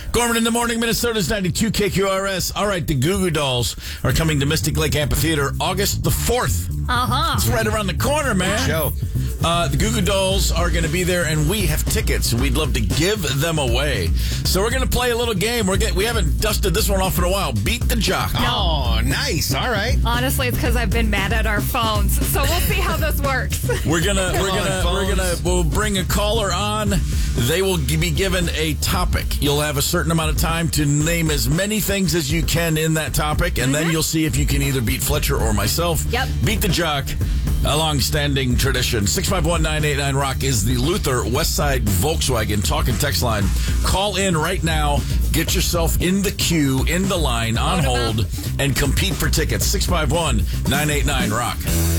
Gorman in the morning, Minnesota's 92 KQRS. All right, the Goo Goo Dolls are coming to Mystic Lake Amphitheater August the 4th. It's right around the corner, man. Show. The Goo Goo Dolls are going to be there, and we have tickets. We'd love to give them away. So we're going to play a little game. We haven't dusted this one off in a while. Beat the Jock. Oh, nice. All right. Honestly, it's because I've been mad at our phones. So we'll see how this works. We'll bring a caller on. They will be given a topic. You'll have a certain amount of time to name as many things as you can in that topic, and then you'll see if you can either beat Fletcher or myself. Yep. Beat the Jock, a long-standing tradition. 651-989-ROCK is the Luther Westside Volkswagen talk and text line. Call in right now. Get yourself in the queue, in the line, on hold, and compete for tickets. 651-989-ROCK.